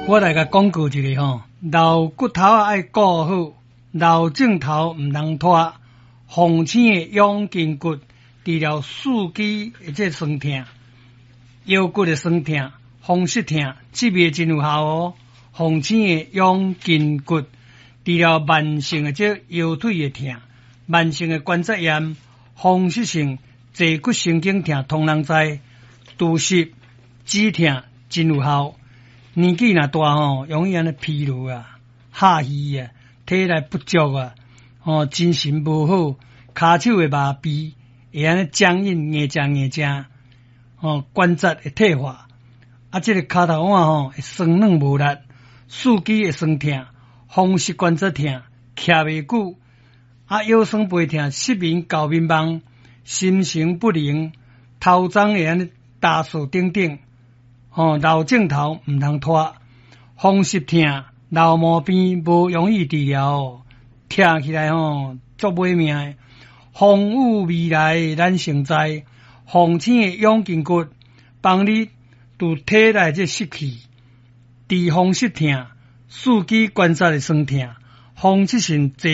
我来甲广告一下吼，老骨头爱顾好，老镜头唔通拖。红星的养筋骨治疗四肢的这酸痛、腰骨的酸痛、风湿痛，这味真有效哦。红星的养筋骨治疗慢性的这腰腿的痛、慢性的关节炎、风湿性坐骨神经痛，通人知。拄湿、止痛真有效。年纪若大吼，容易安尼疲劳啊、下虚啊、体力不足啊，精神无好，骹手会麻痹，会安尼僵硬、硬正，关节会退化，这个骹头腕会酸软无力，四肢会酸痛，风湿关节痛，徛袂久，腰酸背痛，失眠、搞迷茫，心神不宁，头鬃会安尼打扫等等。老镜头唔通拖，风湿痛、老毛病无容易治疗，听起来足袂命的。风雨未来咱成灾，红星的养筋骨帮你拄体内这湿气，治风湿痛、四肢关节的酸痛、风湿性